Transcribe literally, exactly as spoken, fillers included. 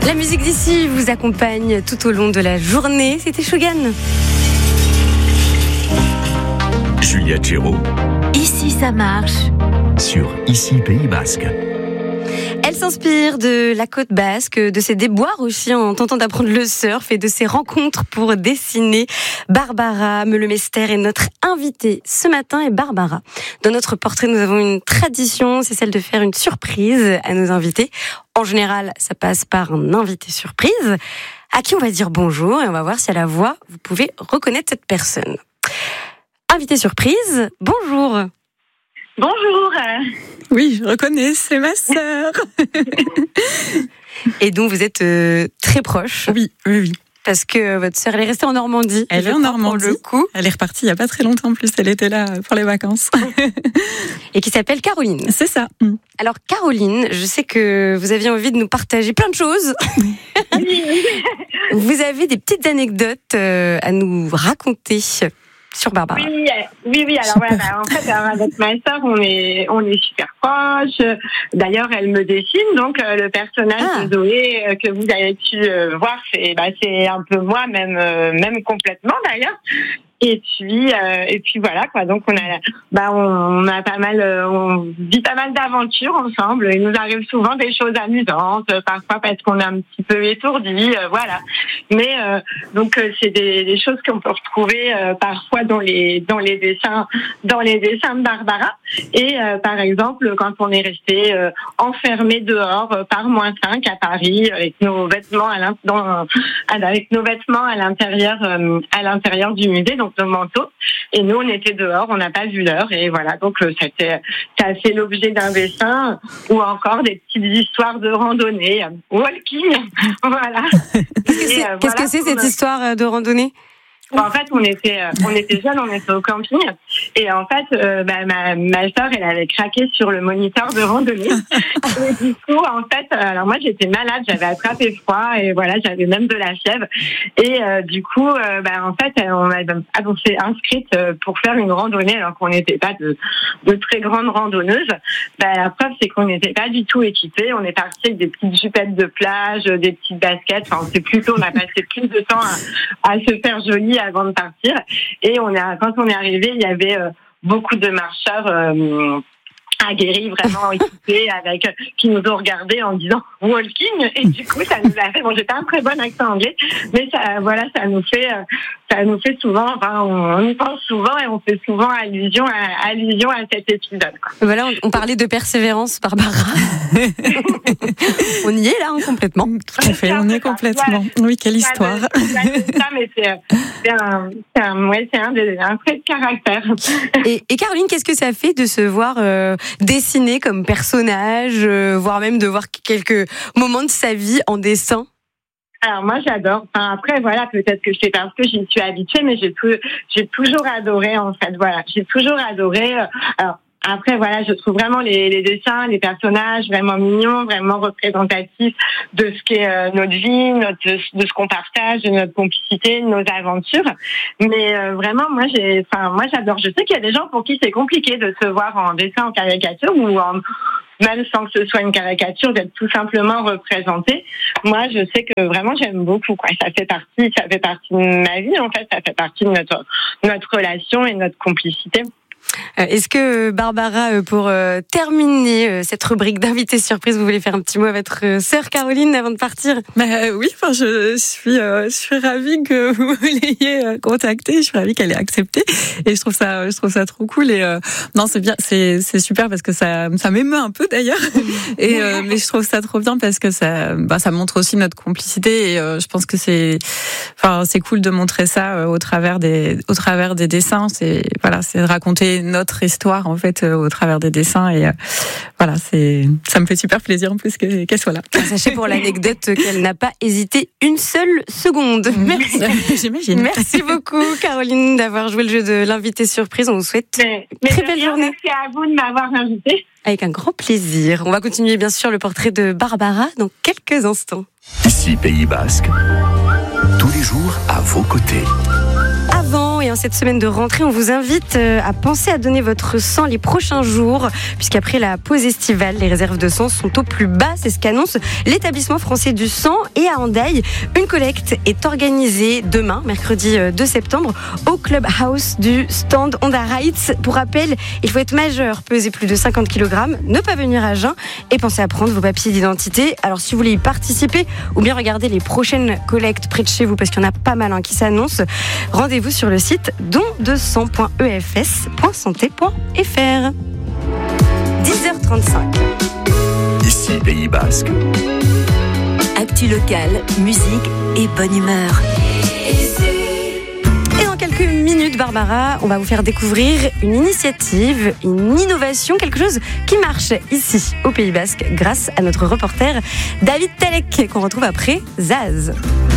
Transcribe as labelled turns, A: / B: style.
A: La musique d'ici vous accompagne tout au long de la journée. C'était Shogun.
B: Julia Chéreau.
C: Ici ça marche.
B: Sur Ici Pays Basque.
A: Elle s'inspire de la côte basque, de ses déboires aussi en tentant d'apprendre le surf et de ses rencontres pour dessiner. Barbara Meulemester est notre invitée ce matin. Et Barbara, dans notre portrait, nous avons une tradition, c'est celle de faire une surprise à nos invités. En général, ça passe par un invité surprise à qui on va dire bonjour et on va voir si à la voix, vous pouvez reconnaître cette personne. Invité surprise, bonjour.
D: Bonjour.
E: Oui, je reconnais, c'est ma sœur.
A: Et donc vous êtes euh, très proche.
E: Oui, oui, oui.
A: Parce que votre sœur, elle est restée en Normandie.
E: Elle est en Normandie.
A: Le coup.
E: Elle est repartie il n'y a pas très longtemps en plus. Elle était là pour les vacances.
A: Et qui s'appelle Caroline.
E: C'est ça.
A: Alors Caroline, je sais que vous aviez envie de nous partager plein de choses. Vous avez des petites anecdotes euh, à nous raconter sur Barbara.
D: Oui, oui, oui. Alors voilà, bah, en fait, avec ma sœur, on est, on est super proches. D'ailleurs, elle me dessine, donc euh, le personnage ah. de Zoé euh, que vous avez pu euh, voir, c'est, bah, c'est un peu moi, même, euh, même complètement d'ailleurs. Et puis, euh, et puis voilà quoi. Donc on a, bah on a pas mal, on vit pas mal d'aventures ensemble. Il nous arrive souvent des choses amusantes, parfois parce qu'on est un petit peu étourdi, euh, voilà. Mais euh, donc c'est des, des choses qu'on peut retrouver euh, parfois dans les dans les dessins, dans les dessins de Barbara. Et euh, par exemple, quand on est resté euh, enfermé dehors euh, par moins cinq à Paris avec nos vêtements à l'in- dans, avec nos vêtements à l'intérieur, euh, à l'intérieur du musée. Donc nos manteaux, et nous on était dehors, on n'a pas vu l'heure, et voilà, donc c'était, ça a fait l'objet d'un dessin, ou encore des petites histoires de randonnée, walking, voilà.
A: Qu'est-ce que c'est, et, euh, qu'est-ce voilà, que c'est cette me... histoire de randonnée?
D: En fait, on était, on était jeunes, on était au camping, et en fait, euh, bah, ma, ma sœur, elle avait craqué sur le moniteur de randonnée. Et du coup, en fait, alors moi, j'étais malade, j'avais attrapé froid, et voilà, j'avais même de la fièvre. Et euh, du coup, euh, bah, en fait, on a on s'est inscrite pour faire une randonnée, alors qu'on n'était pas de, de très grandes randonneuses. Bah, la preuve, c'est qu'on n'était pas du tout équipés. On est parti avec des petites jupettes de plage, des petites baskets. Enfin, c'est plutôt, on a passé plus de temps à, à se faire joli avant de partir, et on a, quand on est arrivé, il y avait euh, beaucoup de marcheurs euh, aguerris, vraiment équipés, avec, qui nous ont regardés en disant walking, et du coup ça nous a fait, bon, j'ai pas un très bon accent anglais, mais ça, voilà, ça nous fait, ça nous fait souvent, enfin, on, on y pense souvent, et on fait souvent allusion à, allusion à cet épisode, quoi.
A: Voilà, on, on parlait de persévérance, Barbara. On y est là, hein, complètement.
E: Tout à fait, on est complètement. Oui, quelle histoire.
D: C'est ça, mais c'est, c'est un, c'est un, ouais, c'est un, des, un trait de caractère.
A: Et, et Caroline, qu'est-ce que ça fait de se voir euh, dessiner comme personnage, euh, voire même de voir quelques moments de sa vie en dessin?
D: Alors moi j'adore. Enfin, après voilà, peut-être que c'est parce que j'y suis habituée, mais j'ai tout, j'ai toujours adoré en fait. Voilà, j'ai toujours adoré. Euh, alors après voilà, je trouve vraiment les, les dessins, les personnages vraiment mignons, vraiment représentatifs de ce qu'est euh, notre vie, notre, de ce qu'on partage, de notre complicité, de nos aventures. Mais euh, vraiment moi j'ai, enfin moi j'adore. Je sais qu'il y a des gens pour qui c'est compliqué de se voir en dessin, en caricature ou en même sans que ce soit une caricature, d'être tout simplement représenté. Moi, je sais que vraiment j'aime beaucoup, quoi. Ça fait partie, ça fait partie de ma vie, en fait. Ça fait partie de notre, notre relation et notre complicité.
A: Est-ce que Barbara, pour terminer cette rubrique d'invité surprise, vous voulez faire un petit mot à votre sœur Caroline avant de partir?
E: Bah oui, enfin je suis, euh, je suis ravie que vous l'ayez contactée. Je suis ravie qu'elle ait accepté, et je trouve ça, je trouve ça trop cool. Et euh, non, c'est bien, c'est, c'est super parce que ça, ça m'émeut un peu d'ailleurs. Et euh, mais je trouve ça trop bien parce que ça, bah ça montre aussi notre complicité. Et euh, je pense que c'est, enfin c'est cool de montrer ça euh, au travers des, au travers des dessins. C'est voilà, c'est de raconter notre histoire en fait euh, au travers des dessins, et euh, voilà, c'est, ça me fait super plaisir en plus que, qu'elle soit là.
A: Sachez pour l'anecdote qu'elle n'a pas hésité une seule seconde. Merci.
E: J'imagine.
A: Merci beaucoup Caroline d'avoir joué le jeu de l'invité surprise. On vous souhaite
D: mais,
A: une très
D: mais
A: belle journée.
D: Merci à vous de m'avoir invitée.
A: Avec un grand plaisir. On va continuer bien sûr le portrait de Barbara dans quelques instants.
B: Ici Pays Basque, tous les jours à vos côtés.
A: Avant et en cette semaine de rentrée, on vous invite à penser à donner votre sang les prochains jours, puisqu'après la pause estivale, les réserves de sang sont au plus bas. C'est ce qu'annonce l'établissement français du sang. Et à Hendaye, une collecte est organisée demain, mercredi deux septembre, au Clubhouse du stand Honda Rights. Pour rappel, il faut être majeur, peser plus de cinquante kilogrammes, ne pas venir à jeun et pensez à prendre vos papiers d'identité. Alors si vous voulez y participer ou bien regarder les prochaines collectes près de chez vous, parce qu'il y en a pas mal hein, qui s'annoncent, rendez-vous sur le site don deux cents point e f s point santé point f r. dix heures trente-cinq.
B: Ici Pays Basque.
C: Actu locale, musique et bonne humeur.
A: Et dans quelques minutes, Barbara, on va vous faire découvrir une initiative, une innovation, quelque chose qui marche ici au Pays Basque grâce à notre reporter David Talek qu'on retrouve après Zaz.